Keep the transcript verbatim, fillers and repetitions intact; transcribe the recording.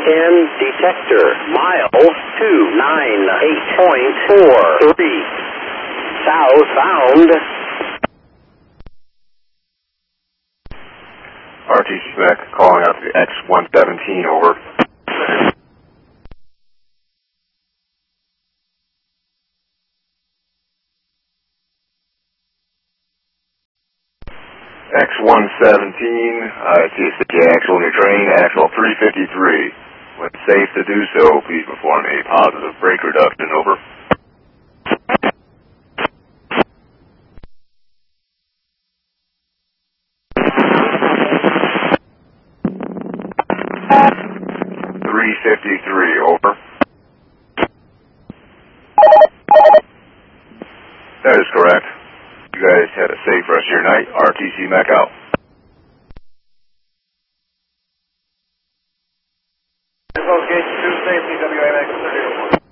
ten detector, mile two nine eight point four three, southbound. R T C Mac calling out to X one seventeen, over. X one seventeen, uh, T S J axle on your train, axle three fifty-three. When safe to do so, please perform a positive brake reduction, over. three fifty-three, over. That is correct. You guys had a safe rest of your night. R T C Mac out. Gauge two safety, W A M X thirty oh one.